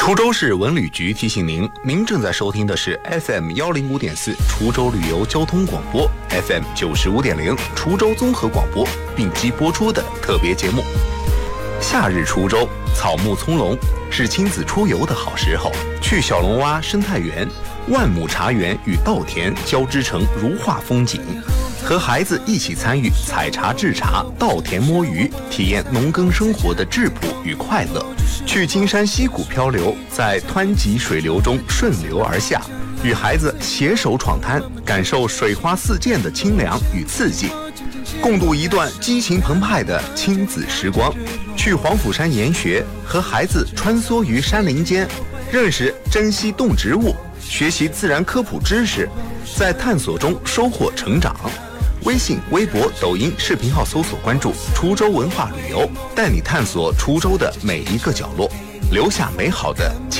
滁州市文旅局提醒您，您正在收听的是 FM105.4 滁州旅游交通广播 ，FM 95.0滁州综合广播并机播出的特别节目。夏日滁州草木葱茏，是亲子出游的好时候。去小龙洼生态园、万亩茶园与稻田交织成如画风景，和孩子一起参与采茶制茶、稻田摸鱼，体验农耕生活的质朴与快乐。去金山溪谷漂流，在湍急水流中顺流而下，与孩子携手闯滩，感受水花四溅的清凉与刺激，共度一段激情澎湃的亲子时光。去黄甫山研学，和孩子穿梭于山林间，认识珍稀动植物，学习自然科普知识，在探索中收获成长。微信、微博、抖音视频号搜索关注滁州文化旅游，带你探索滁州的每一个角落，留下美好的